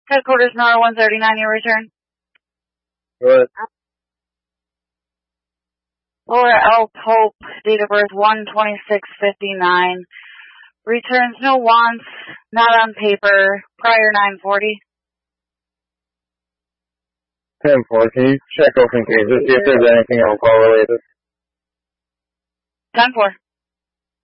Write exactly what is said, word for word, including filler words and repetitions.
Headquarters Nora one thirty-nine, your return. Good. Laura L. Pope, date of birth one twenty-six fifty-nine. Returns no wants, not on paper, prior nine forty. ten four, can you check open cases, see if there's anything alcohol related? ten four.